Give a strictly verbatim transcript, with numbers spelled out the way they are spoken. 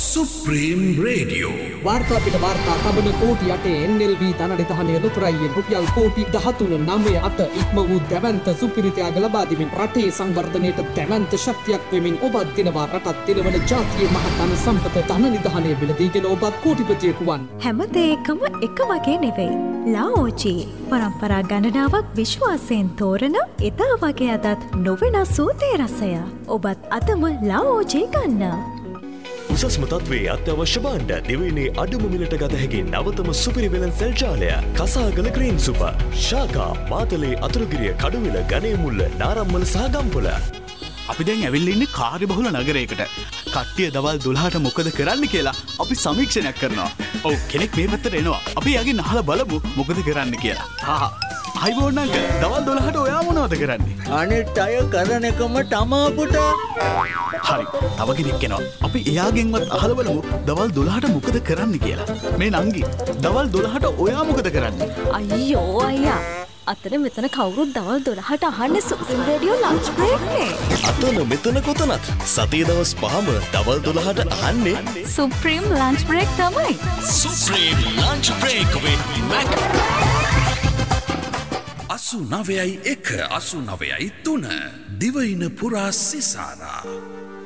Supreme Radio. वार्ता पिट वार्ता तबन कोटि अटे N L B ධනනිධානය ලොතරයියෙන් රුපියල් කෝටි දහතුන නවය අත ඉක්ම වූ දැවැන්ත සුපිරිතයාග ලබා දෙමින් රටේ සංවර්ධනයට දැවැන්ත ශක්තියක් වෙමින් ඔබත් දිනවා රටත් දිනවන ජාතියේ මහතන සම්පත ධනනිධානය වෙලදීගෙන ඔබත් කෝටිපතියෙකු වන්. හැම දෙයකම එක වගේ නෙවෙයි. ලාओජී පරම්පරා ගණනාවක් විශ්වාසයෙන් තෝරන එදා වගේ අදත් නොවෙනස් වූ තේ රසය. ඔබත් අදම ලාओජී ගන්න. උසස්ම තත්ත්වයේ අත්‍යවශ්‍ය භාණ්ඩ දිවයිනේ අඩුම මිලට ගත හැකි නවතම සුපිරි වෙළඳසැල් ජාලය කසාගල ග්‍රීන් සුපර් ශාකා මාතලේ අතුරුගිරිය කඩුවිල ගණේමුල්ල නාරම්මල සහ ගම්පොළ. අපි දැන් ඇවිල්ලා ඉන්නේ කාර්යබහුල නගරයකට. කට්ටිය දවල් දොළහට මොකද කරන්න කියලා අපි සමීක්ෂණයක් කරනවා. ඔව් කෙනෙක් මේ පැත්තට එනවා. අපි යකින් අහලා බලමු මොකද කරන්න කියලා. හා අයිබෝන් අංකල් දවල් දොළහට ඔයා මොනවද කරන්නේ? අනිත් අය කරන එකම තමා පුතා. හරි. තව කෙනෙක් එනවා. අපි එයාගෙන්වත් අහලා බලමු දවල් දොළහට මොකද කරන්න කියලා. මේ නංගි දවල් දොළහට ඔයා මොකද කරන්නේ? අයියෝ අයියා. අතන මෙතන කවුරුත් දවල් දොළහට අහන්නේ සුප්‍රීම් රේඩියෝ ලන්ච් බ්‍රේක් නේ. අතන මෙතන කොතනත් සතියේ දවස් පහම දවල් දොළහට අහන්නේ සුප්‍රීම් ලන්ච් බ්‍රේක් තමයි. Supreme Lunch Break with Mac. අසු නවයයි එක අසු නවයයි තුන දිවයින පුරා සිසාරා